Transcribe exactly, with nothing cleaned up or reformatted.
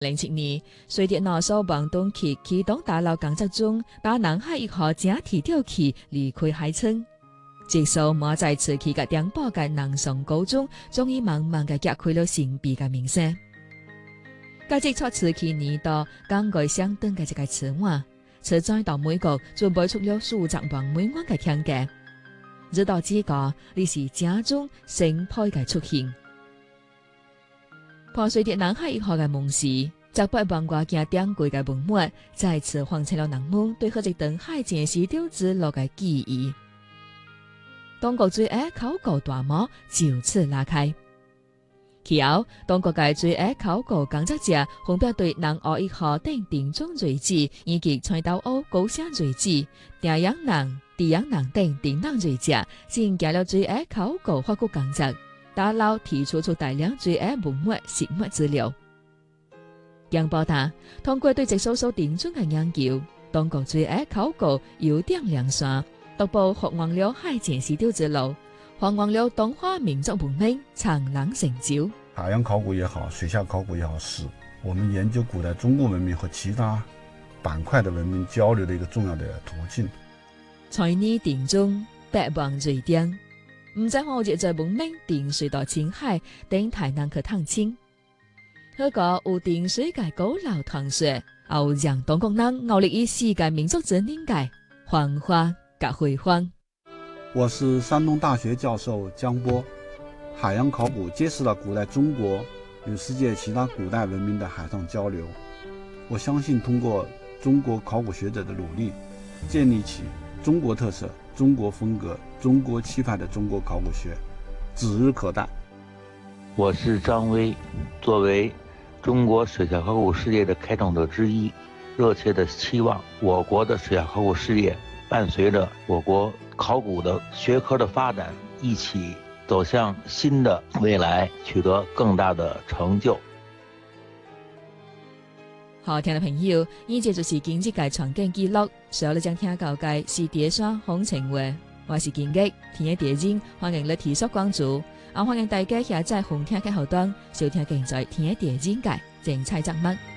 零七年，瑞典拿索望东去启动打捞工作中，把南海一号整体吊起离开海村。接受马在持续嘅颠簸嘅南宋高中，終於慢慢嘅揭開了神秘嘅名聲。家接觸持續年代更改相當嘅一個詞彙，車載到美國準備出了數十萬美元嘅聽價。直到之個，呢是家中新派嘅出現。破碎跌南海一號嘅夢時，就不bằng qua件典貴嘅文物，再次喚起了人們對嗰隻東海戰士丟之路嘅記憶。當局最愛考古大幕就此拉開。其後，當局嘅最愛考古工作者分別對南澳一號等定中遺址以及菜刀澳高山遺址、定陽南、地陽南等定南遺址進行了最愛考古發掘工作。打撈提出出大量最愛文物實物資料。經報道，通過對這所所定中嘅研究，當局最愛考古有點亮相，獨步學忘了海戰士丟之路，學忘了東華民族文明長廊成就。 海洋考古也好，水下考古也好，是我們研究古代中國文明和其他板塊的文明交流的一個重要的途徑。 在呢定中，北望瑞典。唔知我亦在文明定水到青海等台南去探親，嗰個有定水嘅高樓堂舍，又讓當國人努力以世界民族之理解繁華及輝煌。 我是山東大學教授江波，海洋考古揭示了古代中國與世界其他古代文明的海上交流。我相信通過中國考古學者的努力，建立起中國特色、中國風格、中國氣派的中國考古學指日可待。 我是張威，作為中國水下考古事業的開創者之一，熱切的期望我國的水下考古事業伴隨着我國考古的學科的發展，一起走向新的未來，取得更大的成就。 好聽嘅朋友，呢節就是經濟界場景記錄，所以你將聽到嘅是碟山風情話，我是建吉，聽一碟音，歡迎你提出關注，啊歡迎大家下載紅聽嘅後端，收聽現在聽一碟音嘅精彩節目。